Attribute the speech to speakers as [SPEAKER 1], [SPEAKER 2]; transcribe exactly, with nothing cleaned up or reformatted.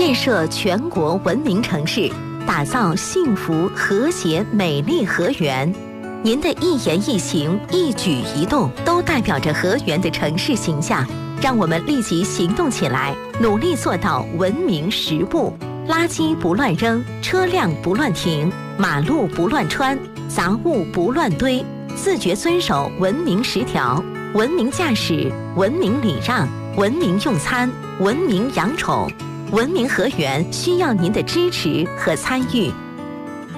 [SPEAKER 1] 建设全国文明城市，打造幸福和谐美丽河源。您的一言一行、一举一动都代表着河源的城市形象。让我们立即行动起来，努力做到文明十不：垃圾不乱扔，车辆不乱停，马路不乱穿，杂物不乱堆，自觉遵守文明十条，文明驾驶，文明礼让，文明用餐，文明养宠。文明河源需要您的支持和参与。